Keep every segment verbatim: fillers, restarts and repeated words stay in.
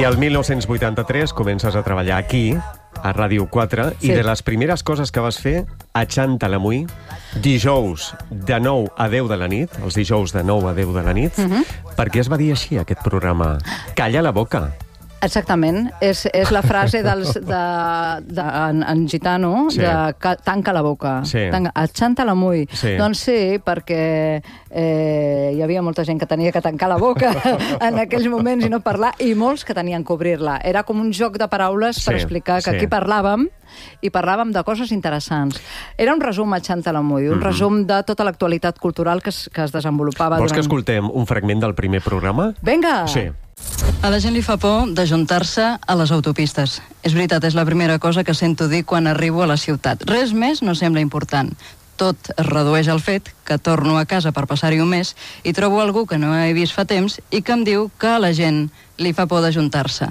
I el mil nou-cents vuitanta-tres comences a treballar aquí, a Ràdio quatre, sí. I de les primeres coses que vas fer, a Xantalamuí, dijous de nou a deu de la nit, els dijous de nou a deu de la nit, uh-huh. Per què es va dir així, aquest programa? Calla la boca. Exactament, és, és la frase dels, de, de, en, en gitano, sí. De ca, tanca la boca, sí. Tanca, Xantalamuí. Sí. Doncs sí, perquè eh, hi havia molta gent que tenia que tancar la boca en aquells moments i no parlar, i molts que tenien que obrir-la. Era com un joc de paraules per sí, explicar que sí. Aquí parlàvem, i parlàvem de coses interessants. Era un resum a Xantalamuí, un mm-hmm. resum de tota l'actualitat cultural que es, que es desenvolupava. Vols durant... que escoltem un fragment del primer programa? Vinga! Sí. A la gent li fa por d'ajuntar-se a les autopistes. És veritat, és la primera cosa que sento dir quan arribo a la ciutat. Res més no sembla important. Tot es redueix al fet que torno a casa per passar-hi un mes i trobo algú que no he vist fa temps i que em diu que a la gent li fa por d'ajuntar-se.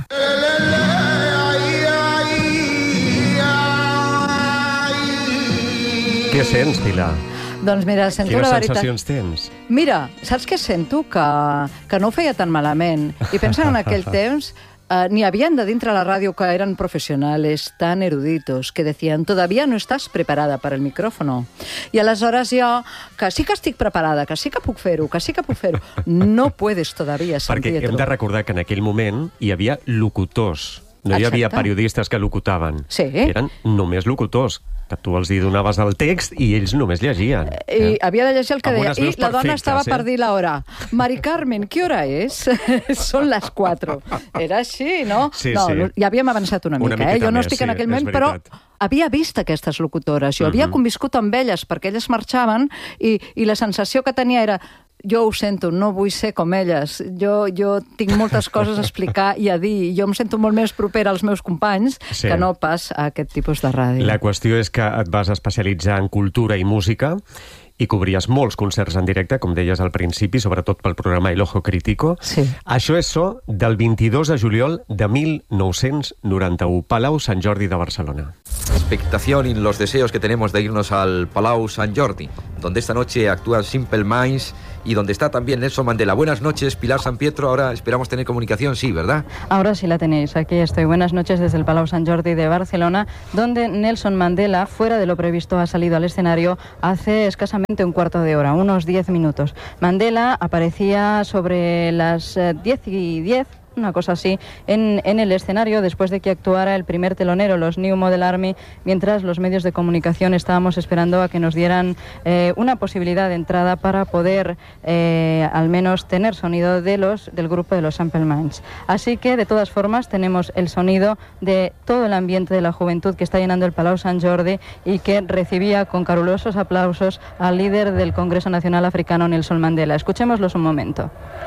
Què sents, Pilar? Doncs mira, sento Quines la veritat... sensacions tens? Mira, saps què sento? Que, que no ho feia tan malament. I pensa en aquell temps... Uh, n'hi havien de dintre la ràdio que eren professionals tan eruditos que decían, todavía no estás preparada para el micrófono. I aleshores jo, que sí que estic preparada, que sí que puc fer-ho, que sí que puc fer-ho, no puedes todavía sentir-ho. Perquè hem de recordar que en aquell moment hi havia locutors. No hi havia Exacte. Periodistes que locutaven. Sí. Eren només locutors, que tu els hi donaves el text i ells només llegien. I eh? havia de llegir el que Amb deia. I la dona estava eh? per dir l'hora. Mari Carmen, ¿qué hora es? Són les quatre. Era així, no? Sí, no, sí. Ja havíem avançat una, una mica, eh? Jo no més, estic sí, en aquell moment, però havia vist aquestes locutores. Jo havia uh-huh. conviscut amb elles, perquè elles marxaven, i, i la sensació que tenia era... Jo ho sento, no vull ser com elles. Jo, jo tinc moltes coses a explicar i a dir. Jo em sento molt més propera als meus companys sí. Que no pas a aquest tipus de ràdio. La qüestió és que et vas especialitzar en cultura i música i cobries molts concerts en directe, com deies al principi, sobretot pel programa El Ojo Crítico. Sí. Això és so del vint-i-dos de juliol de mil nou-cents noranta-u, Palau Sant Jordi de Barcelona. Expectación y los deseos que tenemos de irnos al Palau Sant Jordi, donde esta noche actúa Simple Minds y donde está también Nelson Mandela. Buenas noches, Pilar San Pietro. Ahora esperamos tener comunicación, sí, ¿verdad? Ahora sí la tenéis. Aquí estoy. Buenas noches desde el Palau Sant Jordi de Barcelona, donde Nelson Mandela, fuera de lo previsto, ha salido al escenario hace escasamente un cuarto de hora, unos diez minutos. Mandela aparecía sobre las diez y diez, una cosa así, en, en el escenario después de que actuara el primer telonero, los New Model Army, mientras los medios de comunicación estábamos esperando a que nos dieran eh, una posibilidad de entrada para poder eh, al menos tener sonido de los, del grupo de los Simple Minds. Así que, de todas formas, tenemos el sonido de todo el ambiente de la juventud que está llenando el Palau Sant Jordi y que recibía con calurosos aplausos al líder del Congreso Nacional Africano, Nelson Mandela. Escuchémoslos un momento.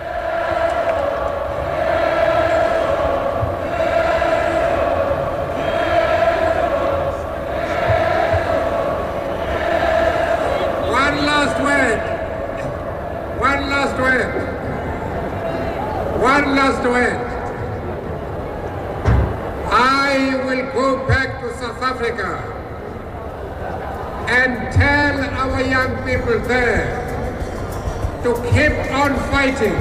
One last word. I will go back to South Africa and tell our young people there to keep on fighting.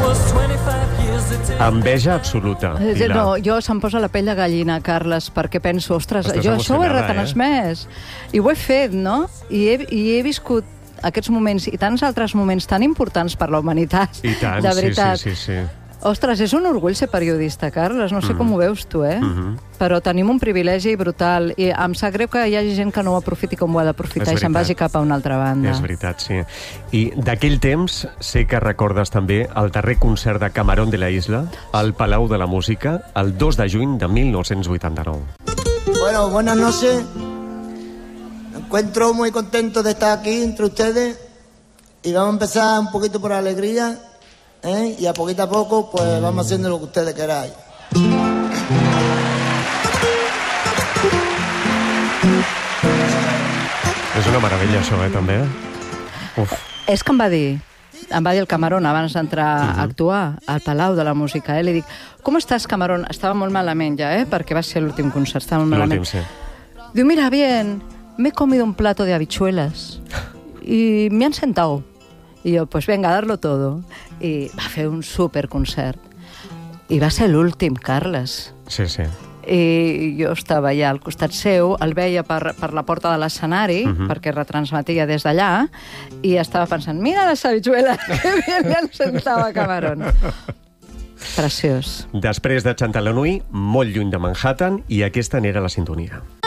Enveja absoluta. Pilar. No, jo se'm posa la pell de gallina, Carles, perquè penso, ostres, Estàs jo això ho he emocionada, retransmès. Eh? I ho he fet, no? I he, i he viscut aquests moments i tants altres moments tan importants per la humanitat. I tant, de veritat. sí, sí, sí, sí. Ostres, és un orgull ser periodista, Carles. No sé mm. com ho veus tu, eh? Mm-hmm. Però tenim un privilegi brutal i em sap greu que hi hagi gent que no ho aprofiti com ho ha d'aprofitar i se'n vagi cap a una altra banda. És veritat, sí. I d'aquell temps sé que recordes també el darrer concert de Camarón de la Isla al Palau de la Música el dos de juny de mil nou-cents vuitanta-nou. Bueno, buenas noches. Me encuentro muy contento de estar aquí entre ustedes y vamos a empezar un poquito por alegría, ¿eh? Y a poquito a poco pues vamos haciendo lo que ustedes queráis. És una meravella això, eh, també. Uf. És que em va dir, em va dir el Camarón abans d'entrar uh-huh. a actuar al Palau de la Música, eh? Li dic, com estàs, Camarón? Estava molt malament ja, eh? Perquè va ser l'últim concert, estava molt malament. L'últim, sí. Diu, mira, bien, me he comido un plato de habichuelas y me han sentado. Y yo, pues venga, a darlo todo. Y va fer un superconcert. I va ser l'últim, Carles. Sí, sí. I jo estava allà al costat seu, el veia per, per la porta de l'escenari, uh-huh. perquè retransmetia des d'allà, i estava pensant, mira la Sabichuela, que bien li sentava Camarón. Preciós. Després de Chantal la Nuit, molt lluny de Manhattan, i aquesta n'era la sintonia.